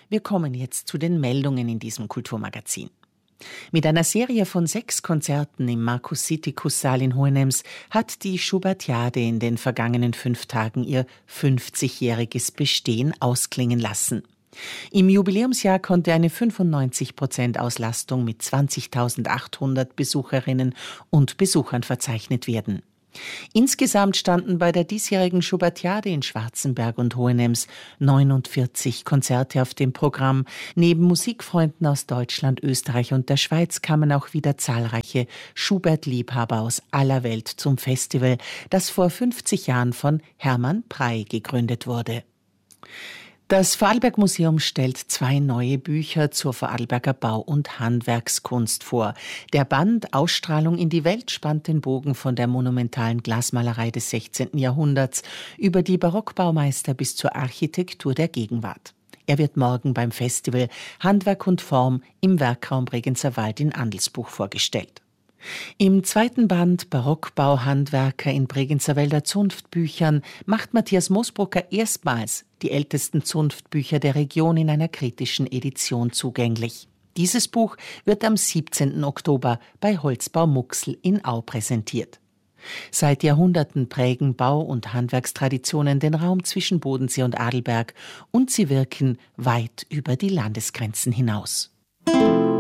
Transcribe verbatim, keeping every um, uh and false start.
Wir kommen jetzt zu den Meldungen in diesem Kulturmagazin. Mit einer Serie von sechs Konzerten im Markus Sittikus-Saal in Hohenems hat die Schubertiade in den vergangenen fünf Tagen ihr fünfzigjähriges Bestehen ausklingen lassen. Im Jubiläumsjahr konnte eine fünfundneunzig Prozent Auslastung mit zwanzigtausendachthundert Besucherinnen und Besuchern verzeichnet werden. Insgesamt standen bei der diesjährigen Schubertiade in Schwarzenberg und Hohenems neunundvierzig Konzerte auf dem Programm. Neben Musikfreunden aus Deutschland, Österreich und der Schweiz kamen auch wieder zahlreiche Schubert-Liebhaber aus aller Welt zum Festival, das vor fünfzig Jahren von Hermann Prey gegründet wurde. Das Vorarlberg-Museum stellt zwei neue Bücher zur Vorarlberger Bau- und Handwerkskunst vor. Der Band Ausstrahlung in die Welt spannt den Bogen von der monumentalen Glasmalerei des sechzehnten Jahrhunderts über die Barockbaumeister bis zur Architektur der Gegenwart. Er wird morgen beim Festival Handwerk und Form im Werkraum Bregenzer Wald in Andelsbuch vorgestellt. Im zweiten Band Barockbauhandwerker in Bregenzerwälder Zunftbüchern macht Matthias Moosbrucker erstmals die ältesten Zunftbücher der Region in einer kritischen Edition zugänglich. Dieses Buch wird am siebzehnten Oktober bei Holzbau Muxl in Au präsentiert. Seit Jahrhunderten prägen Bau- und Handwerkstraditionen den Raum zwischen Bodensee und Adelberg und sie wirken weit über die Landesgrenzen hinaus.